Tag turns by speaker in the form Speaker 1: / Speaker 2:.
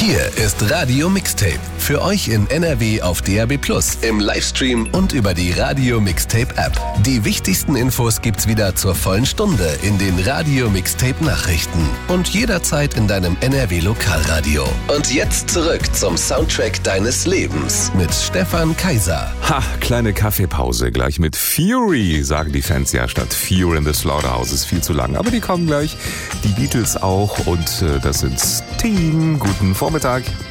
Speaker 1: Hier ist Radio Mixtape. Für euch in NRW auf DAB+, im Livestream und über die Radio Mixtape App. Die wichtigsten Infos gibt's wieder zur vollen Stunde in den Radio Mixtape Nachrichten und jederzeit in deinem NRW Lokalradio. Und jetzt zurück zum Soundtrack deines Lebens mit Stefan Kaiser.
Speaker 2: Ha, kleine Kaffeepause gleich mit Fury, sagen die Fans ja, statt Fear in the Slaughterhouse ist viel zu lang. Aber die kommen gleich, die Beatles auch und das sind Sting. Guten Vormittag.